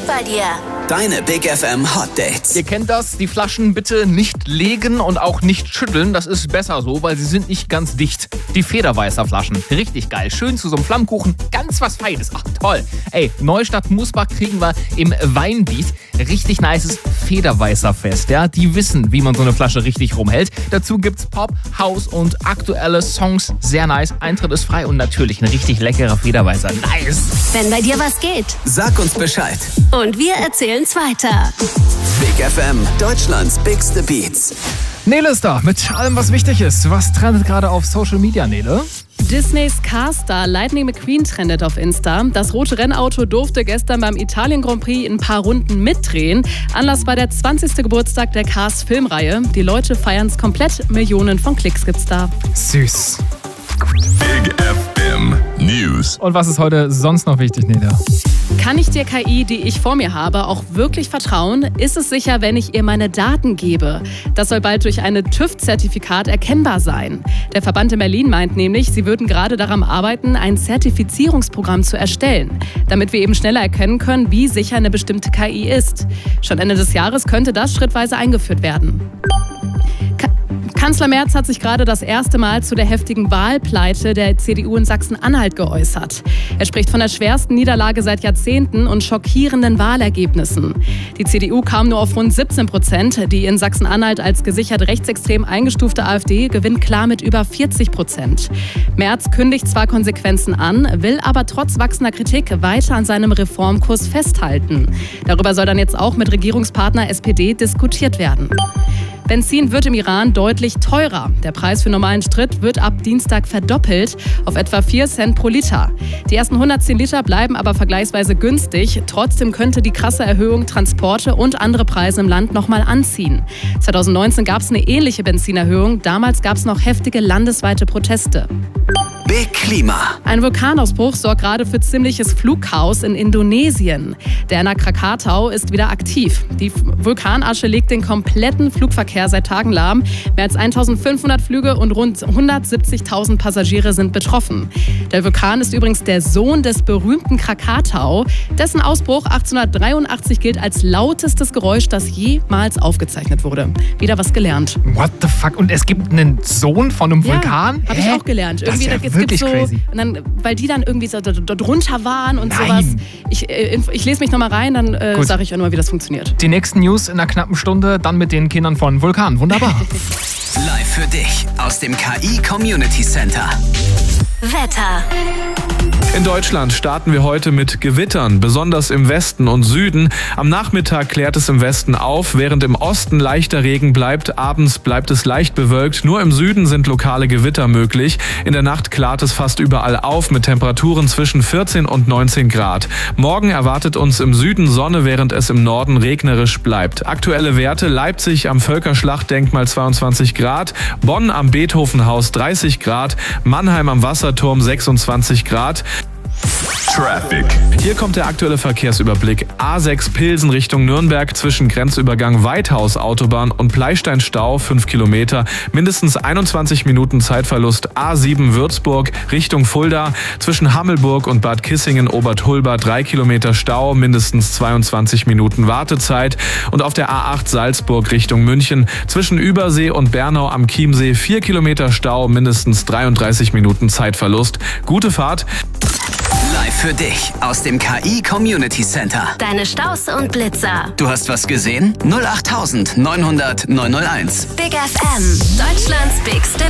geht bei dir? Deine Big FM Hot Dates. Ihr kennt das, die Flaschen bitte nicht legen und auch nicht schütteln. Das ist besser so, weil sie sind nicht ganz dicht. Die Federweißer Flaschen, richtig geil. Schön zu so einem Flammkuchen, ganz was Feines. Ach toll. Ey, Neustadt Musbach kriegen wir im Weinbeat. Richtig nices Federweißer Fest. Ja, die wissen, wie man so eine Flasche richtig rumhält. Dazu gibt's Pop, House und aktuelle Songs. Sehr nice. Eintritt ist frei und natürlich ein richtig leckerer Federweißer. Nice. Wenn bei dir was geht. Sag uns Bescheid. Und wir erzählen's weiter. Big FM, Deutschlands bigste Beats. Nele ist da mit allem, was wichtig ist. Was trendet gerade auf Social Media, Nele? Disneys Carstar Lightning McQueen trendet auf Insta. Das rote Rennauto durfte gestern beim Italien Grand Prix ein paar Runden mitdrehen. Anlass war der 20. Geburtstag der Cars Filmreihe. Die Leute feiern es komplett. Millionen von Klicks gibt's da. Süß. Big FM News. Und was ist heute sonst noch wichtig, Nele? Kann ich der KI, die ich vor mir habe, auch wirklich vertrauen? Ist es sicher, wenn ich ihr meine Daten gebe? Das soll bald durch ein TÜV-Zertifikat erkennbar sein. Der Verband in Berlin meint nämlich, sie würden gerade daran arbeiten, ein Zertifizierungsprogramm zu erstellen, damit wir eben schneller erkennen können, wie sicher eine bestimmte KI ist. Schon Ende des Jahres könnte das schrittweise eingeführt werden. Kanzler Merz hat sich gerade das erste Mal zu der heftigen Wahlpleite der CDU in Sachsen-Anhalt geäußert. Er spricht von der schwersten Niederlage seit Jahrzehnten und schockierenden Wahlergebnissen. Die CDU kam nur auf rund 17%. Die in Sachsen-Anhalt als gesichert rechtsextrem eingestufte AfD gewinnt klar mit über 40%. Merz kündigt zwar Konsequenzen an, will aber trotz wachsender Kritik weiter an seinem Reformkurs festhalten. Darüber soll dann jetzt auch mit Regierungspartner SPD diskutiert werden. Benzin wird im Iran deutlich teurer. Der Preis für normalen Sprit wird ab Dienstag verdoppelt auf etwa 4 Cent pro Liter. Die ersten 110 Liter bleiben aber vergleichsweise günstig. Trotzdem könnte die krasse Erhöhung Transporte und andere Preise im Land nochmal anziehen. 2019 gab es eine ähnliche Benzinerhöhung. Damals gab es noch heftige landesweite Proteste. Big Klima. Ein Vulkanausbruch sorgt gerade für ziemliches Flugchaos in Indonesien. Der Anak Krakatau ist wieder aktiv. Die Vulkanasche legt den kompletten Flugverkehr seit Tagen lahm. Mehr als 1500 Flüge und rund 170.000 Passagiere sind betroffen. Der Vulkan ist übrigens der Sohn des berühmten Krakatau. Dessen Ausbruch 1883 gilt als lautestes Geräusch, das jemals aufgezeichnet wurde. Wieder was gelernt. What the fuck? Und es gibt einen Sohn von einem Vulkan? Habe ich auch gelernt. Das ist ja es wirklich gibt so, crazy. und dann, weil die dann irgendwie so drunter waren und Nein. sowas. Ich lese mich nochmal rein, dann sage ich auch nochmal, wie das funktioniert. Die nächsten News in einer knappen Stunde, dann mit den Kindern von Vulkan. Wunderbar. Live für dich aus dem KI Community Center. Wetter. In Deutschland starten wir heute mit Gewittern, besonders im Westen und Süden. Am Nachmittag klärt es im Westen auf, während im Osten leichter Regen bleibt. Abends bleibt es leicht bewölkt. Nur im Süden sind lokale Gewitter möglich. In der Nacht klart es fast überall auf mit Temperaturen zwischen 14 und 19 Grad. Morgen erwartet uns im Süden Sonne, während es im Norden regnerisch bleibt. Aktuelle Werte: Leipzig am Völkerschlachtdenkmal 22 Grad, Bonn am Beethovenhaus 30 Grad, Mannheim am Wasserturm 26 Grad. Traffic. Hier kommt der aktuelle Verkehrsüberblick. A6 Pilsen Richtung Nürnberg zwischen Grenzübergang Weithaus Autobahn und Pleisteinstau 5 Kilometer. Mindestens 21 Minuten Zeitverlust. A7 Würzburg Richtung Fulda zwischen Hammelburg und Bad Kissingen Obertulba 3 Kilometer Stau. Mindestens 22 Minuten Wartezeit. Und auf der A8 Salzburg Richtung München zwischen Übersee und Bernau am Chiemsee 4 Kilometer Stau. Mindestens 33 Minuten Zeitverlust. Gute Fahrt. Live für dich aus dem KI Community Center. Deine Staus und Blitzer. Du hast was gesehen? 08900 901. Big FM. Deutschlands bigste